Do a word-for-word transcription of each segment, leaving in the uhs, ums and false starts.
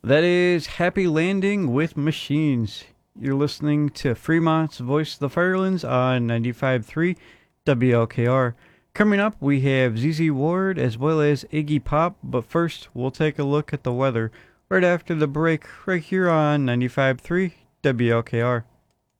That is Happy Landing with Machines. You're listening to Fremont's Voice of the Firelands on ninety-five point three W L K R. Coming up, we have Z Z Ward as well as Iggy Pop, but first we'll take a look at the weather right after the break right here on ninety-five point three W L K R.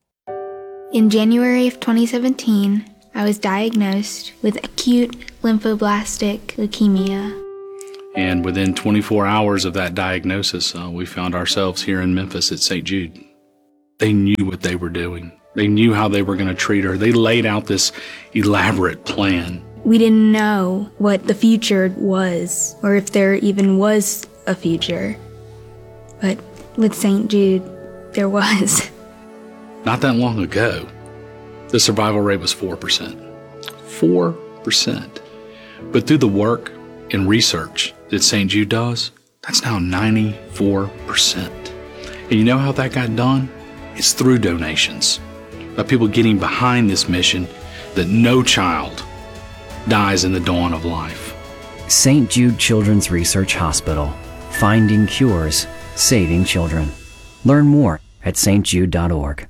In January of twenty seventeen, I was diagnosed with acute lymphoblastic leukemia. And within twenty-four hours of that diagnosis, uh, we found ourselves here in Memphis at Saint Jude. They knew what they were doing. They knew how they were going to treat her. They laid out this elaborate plan. We didn't know what the future was, or if there even was a future. But with Saint Jude, there was. Not that long ago, the survival rate was four percent. four percent. But through the work and research that Saint Jude does, that's now ninety-four percent. And you know how that got done? It's through donations. By people getting behind this mission that no child dies in the dawn of life. Saint Jude Children's Research Hospital. Finding cures, saving children. Learn more at s t jude dot org.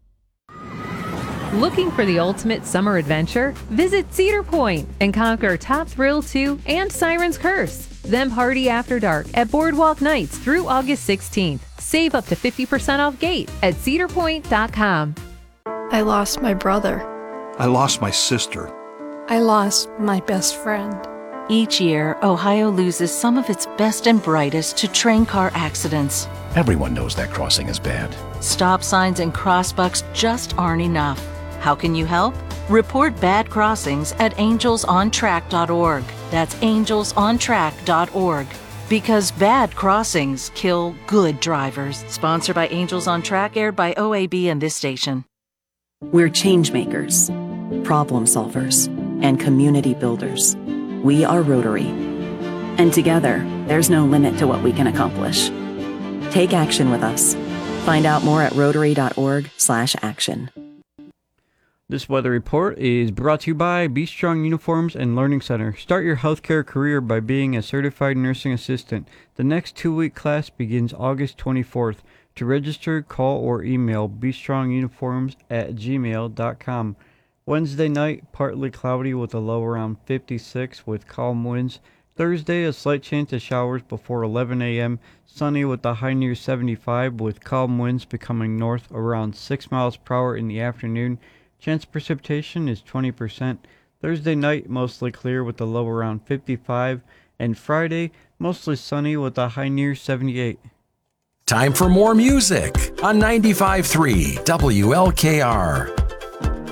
Looking for the ultimate summer adventure? Visit Cedar Point and conquer Top Thrill two and Siren's Curse. Then party after dark at Boardwalk Nights through August sixteenth. Save up to fifty percent off gate at cedar point dot com. I lost my brother. I lost my sister. I lost my best friend. Each year, Ohio loses some of its best and brightest to train car accidents. Everyone knows that crossing is bad. Stop signs and crossbucks just aren't enough. How can you help? Report bad crossings at angels on track dot org. That's angels on track dot org. Because bad crossings kill good drivers. Sponsored by Angels on Track, aired by O A B and this station. We're change makers, problem solvers, and community builders. We are Rotary. And together, there's no limit to what we can accomplish. Take action with us. Find out more at rotary dot org slash action. This weather report is brought to you by Be Strong Uniforms and Learning Center. Start your healthcare career by being a certified nursing assistant. The next two-week class begins August twenty-fourth. To register, call or email bestrongyuniforms at gmail dot com. Wednesday night, partly cloudy with a low around fifty-six with calm winds. Thursday, a slight chance of showers before eleven a.m. Sunny with a high near seventy-five with calm winds becoming north around six miles per hour in the afternoon. Chance of precipitation is twenty percent. Thursday night, mostly clear with a low around fifty-five. And Friday, mostly sunny with a high near seventy-eight. Time for more music on ninety-five point three W L K R.